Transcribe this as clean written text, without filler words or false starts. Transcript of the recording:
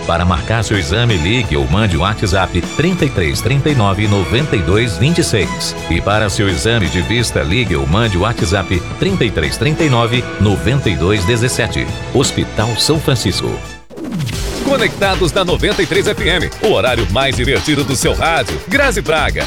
Para marcar seu exame, ligue ou mande um WhatsApp 33 39 92 26. E para seu exame de vista, ligue ou mande o WhatsApp 33 39 92 17. Hospital São Francisco. Conectados na 93 FM, o horário mais divertido do seu rádio. Grazi Braga,